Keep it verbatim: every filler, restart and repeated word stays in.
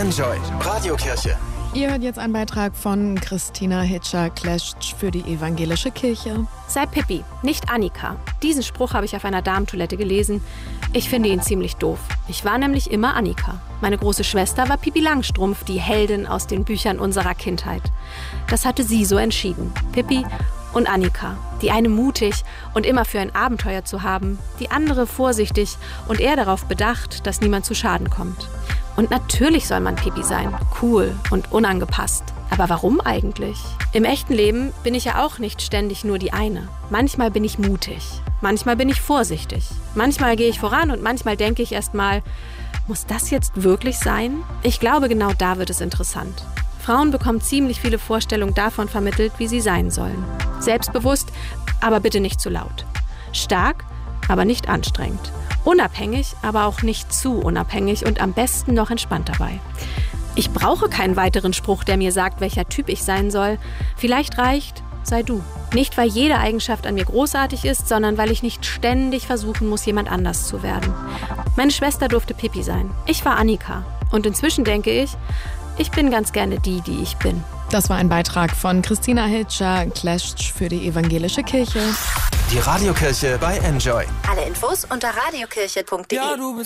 Enjoy Radiokirche. Ihr hört jetzt einen Beitrag von Christina Hitscher-Klesch für die evangelische Kirche. Sei Pippi, nicht Annika. Diesen Spruch habe ich auf einer Damentoilette gelesen. Ich finde ihn ziemlich doof. Ich war nämlich immer Annika. Meine große Schwester war Pippi Langstrumpf, die Heldin aus den Büchern unserer Kindheit. Das hatte sie so entschieden. Pippi und Annika. Die eine mutig und immer für ein Abenteuer zu haben, die andere vorsichtig und eher darauf bedacht, dass niemand zu Schaden kommt. Und natürlich soll man Pippi sein, cool und unangepasst. Aber warum eigentlich? Im echten Leben bin ich ja auch nicht ständig nur die eine. Manchmal bin ich mutig, manchmal bin ich vorsichtig. Manchmal gehe ich voran und manchmal denke ich erst mal, muss das jetzt wirklich sein? Ich glaube, genau da wird es interessant. Frauen bekommen ziemlich viele Vorstellungen davon vermittelt, wie sie sein sollen. Selbstbewusst, aber bitte nicht zu laut. Stark, aber nicht anstrengend. Unabhängig, aber auch nicht zu unabhängig und am besten noch entspannt dabei. Ich brauche keinen weiteren Spruch, der mir sagt, welcher Typ ich sein soll. Vielleicht reicht, sei du. Nicht, weil jede Eigenschaft an mir großartig ist, sondern weil ich nicht ständig versuchen muss, jemand anders zu werden. Meine Schwester durfte Pippi sein. Ich war Annika. Und inzwischen denke ich, ich bin ganz gerne die, die ich bin. Das war ein Beitrag von Christina Hitscher-Klesch für die evangelische Kirche. Die Radiokirche bei Enjoy. Alle Infos unter radiokirche punkt de. Ja, du